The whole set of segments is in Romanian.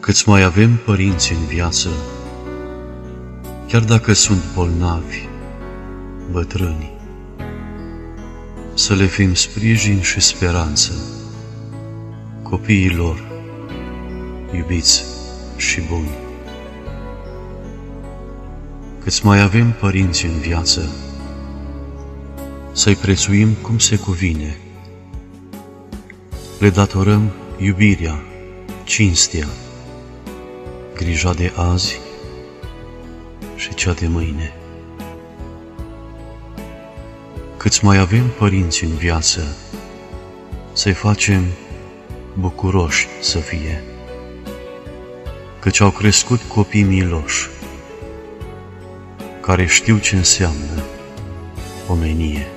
Câți mai avem părinți în viață, chiar dacă sunt bolnavi, bătrâni, să le fim sprijin și speranță copiilor iubiți și buni. Câți mai avem părinți în viață, să-i prețuim cum se cuvine, le datorăm iubirea, cinstea, grija de azi și cea de mâine. Câți mai avem părinți în viață, să-i facem bucuroși să fie, căci au crescut copii miloși, care știu ce înseamnă omenie.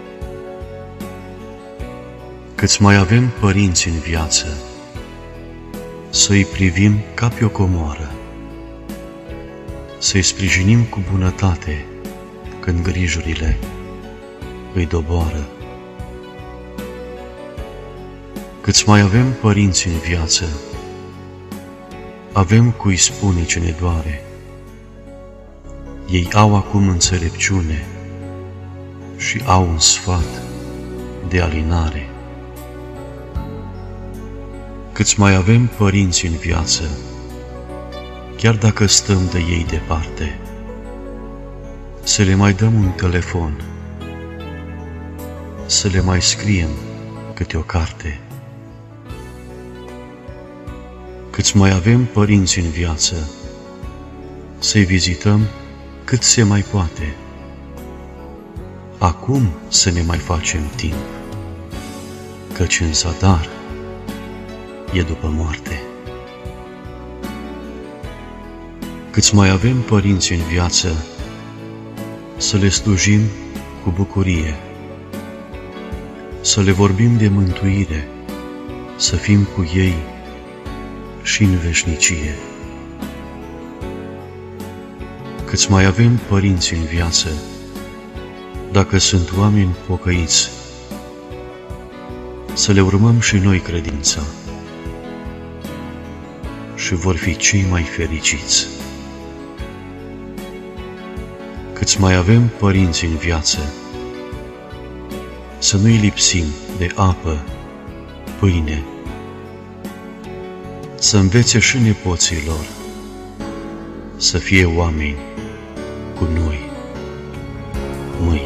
Câți mai avem părinți în viață, să-i privim ca pe o comoară, să-i sprijinim cu bunătate când grijurile îi doboară. Câți mai avem părinți în viață, avem cui spune ce ne doare. Ei au acum înțelepciune și au un sfat de alinare. Câți mai avem părinți în viață, chiar dacă stăm de ei departe, să le mai dăm un telefon, să le mai scriem câte o carte. Câți mai avem părinți în viață, să-i vizităm cât se mai poate. Acum să ne mai facem timp, căci în zadar e după moarte. Câți mai avem părinți în viață, să le slujim cu bucurie, să le vorbim de mântuire, să fim cu ei și în veșnicie. Câți mai avem părinți în viață, dacă sunt oameni pocăiți, să le urmăm și noi credința și vor fi cei mai fericiți. Câți mai avem părinți în viață, să nu-i lipsim de apă, pâine, să învețe și nepoților să fie oameni